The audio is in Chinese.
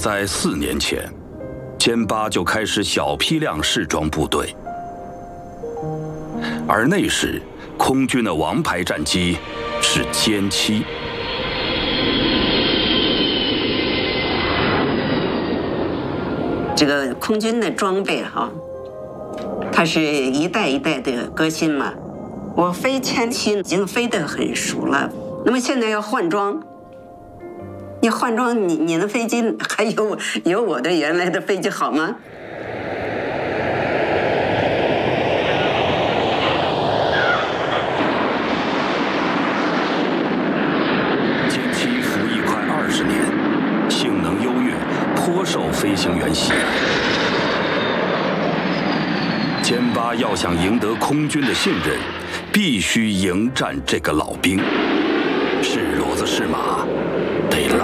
在4年前，歼8就开始小批量试装部队，而那时空军的王牌战机是歼7。 这个空军的装备它是一代一代的革新嘛。我飞歼7已经飞得很熟了，那么现在要换装，你换装你的飞机还有我的原来的飞机好吗？ 歼7服役快20年，性能优越，颇受飞行员喜爱。歼8要想赢得空军的信任，必须迎战这个老兵，是骡子是马，得